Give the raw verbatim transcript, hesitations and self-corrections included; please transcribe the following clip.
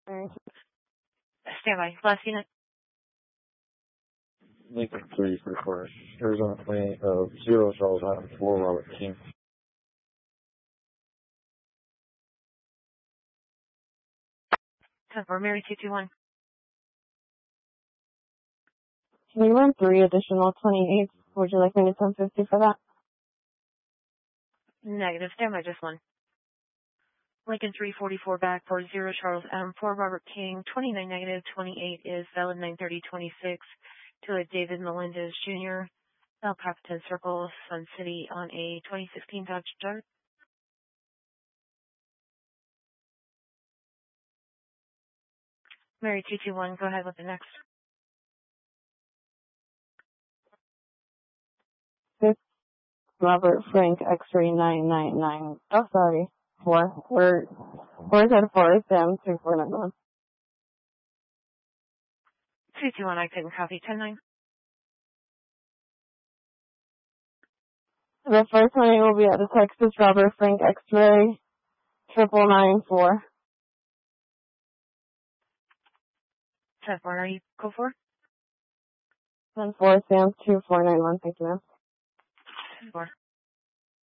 Stand by. Last unit. Lincoln three for first. Arizona twenty of zero Charles Island four Robert King. ten four Mary two two one. Can you run three additional twenty-eights? Would you like me to ten fifty for that? Negative. Stand by just one. Lincoln three forty-four back for zero Charles M four Robert King. twenty-nine negative. twenty-eight is valid nine thirty twenty-six to a David Melendez Junior El Capitan Circle, Sun City on a twenty sixteen Dodge Dart. Mary two two one, go ahead with the next. Six Robert Frank X-ray nine nine nine. Oh, sorry. Four. We're, four said four. Sam two four nine one. two two one, I couldn't copy. ten nine. The first one will be at the Texas Robert Frank X-ray triple nine four. ten four, are you go for? ten four Sam two four nine one. Thank you, ma'am. ten four.